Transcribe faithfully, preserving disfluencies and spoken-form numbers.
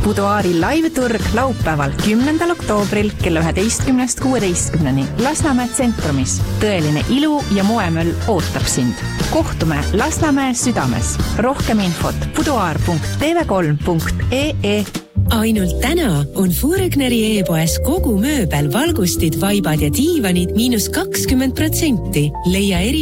Buduaari live-turg laupäeval kümnendal oktoobril kella üheteistkümnest kuueteistkümneni Lasnamäe tsentrumis. Tõeline ilu ja moemöll ootab sind. Kohtume Lasnamäe südames. Rohkem infot buduaar punkt t v kolm punkt e e. Ainult täna on Furgneri e-poes kogu mööbel, valgustid, vaibad ja diivanid miinus kakskümmend protsenti. Leia eri